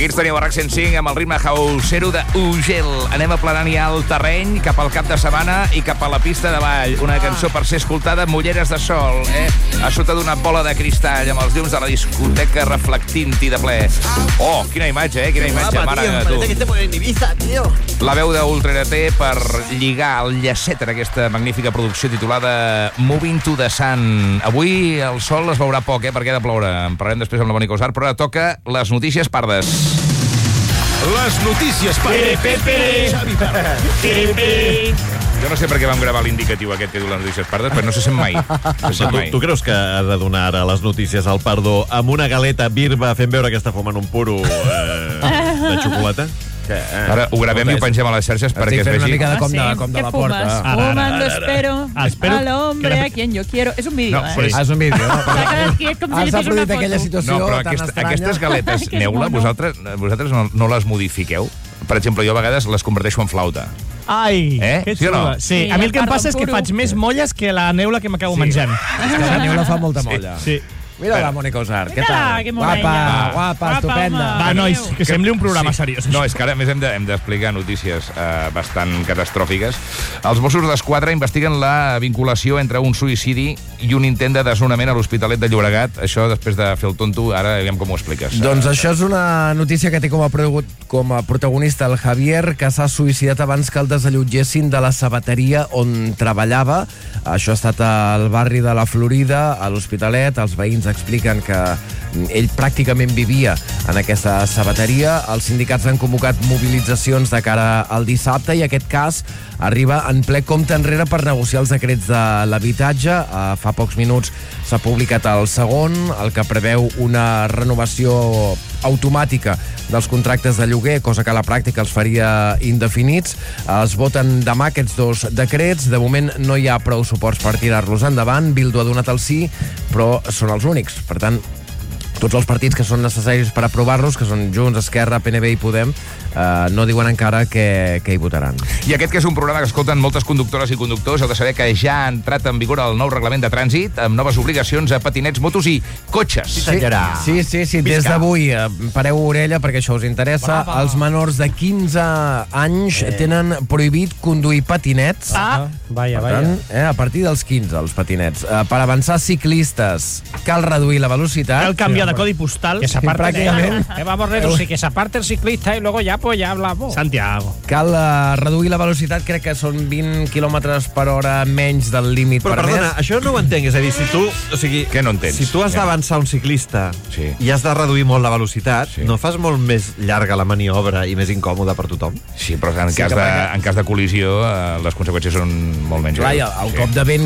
Aquí ens teniu a RAC 105 amb el ritme hausero de Ugel. Anem aplanant ja el terreny cap al cap de setmana i cap a la pista de ball. Una cançó per ser escoltada amb ulleres de sol, a sota d'una bola de cristall, amb els llums de la discoteca reflectint-hi de ple. Oh, quina imatge, Quina imatge, mare de tu. Parece que estemos en Ibiza, tío. La veu d'Ultra RT per lligar el llacet en aquesta magnífica producció titulada Moving to the Sun. Avui el sol es veurà poc, perquè ha de ploure. En parlarem després amb la Mònica Usar, però ara toca les notícies pardes. Les notícies pardes. Xavi Pardes. Jo no sé per què vam gravar l'indicatiu aquest que diu les notícies pardes, però no se sent mai. Tu creus que ha de donar ara les notícies al Pardo amb una galeta birba fent veure que està fumant un puro de xocolata? Ara ho gravem i ho pengem a les xarxes perquè es Estic fent una vegi. mica de com de la porta. Fumando espero al hombre a quien yo quiero. És un vídeo, No, però És un vídeo, no? És com si li S'ha fes una produït aquella foto. situació No, però tan estranya. aquestes galetes, Que és Neula, mono. vosaltres no les modifiqueu? Per exemple, jo a vegades les converteixo en flauta. Ai, que Sí o no? xula. Sí, Sí, a mi el que em el passa és que puro. faig més molles que la neula que m'acabo menjant. És que la Neula fa molta molla. Sí. Mira la Mònica Usar, què Mira-la, tal? que mona Guapa, ella. guapa, estupenda. home. Va, nois, que sembli un programa seriós. No, és que ara a més hem d'explicar notícies bastant catastròfiques. Els Mossos d'Esquadra investiguen la vinculació entre un suïcidi i un intent de desnonament a l'Hospitalet de Llobregat. Això, després de fer el tonto, ara aviam com ho expliques. Doncs això és una notícia que té com a protagonista el Javier, que s'ha suïcidat abans que el desallotgessin de la sabateria on treballava. Això ha estat al barri de la Florida, a l'Hospitalet. Els veïns expliquen que ell pràcticament vivia en aquesta sabateria. Els sindicats han convocat mobilitzacions de cara al dissabte i aquest cas arriba en ple compte enrere per negociar els decrets de l'habitatge. Fa pocs minuts s'ha publicat el segon, el que preveu una renovació automàtica dels contractes de lloguer, cosa que a la pràctica els faria indefinits. Es voten demà aquests dos decrets. De moment no hi ha prou suports per tirar-los endavant. Bildu ha donat el sí, però són els únics. Per tant, tots els partits que són necessaris per aprovar-los, que són Junts, Esquerra, PNB i Podem, no diuen encara què hi votaran. I aquest que és un programa que escolten moltes conductores i conductors, heu de saber que ja ha entrat en vigor el nou reglament de trànsit amb noves obligacions a patinets, motos i cotxes. Sí. Des d'avui, pareu orella perquè això us interessa. Els menors de 15 anys tenen prohibit conduir patinets. Vaja, Per tant, a partir dels 15, els patinets. Per avançar ciclistes, cal reduir la velocitat. Cal canviar de codi postal. Que se aparte, prácticamente. que vamos a reducir, que se aparte el ciclista y luego ya hablamos. Santiago. Cal reduir la velocitat, crec que són 20 km per hora menys del límit Però permès. perdona, això no ho entenc. És a dir, si tu... O sigui, Què no entens? Si tu has d'avançar un ciclista Sí. i has de reduir molt la velocitat, Sí. no fas molt més llarga la maniobra i més incòmoda per tothom? Sí, però en cas de col·lisió les conseqüències són molt menys Clar, i greus. el cop de vent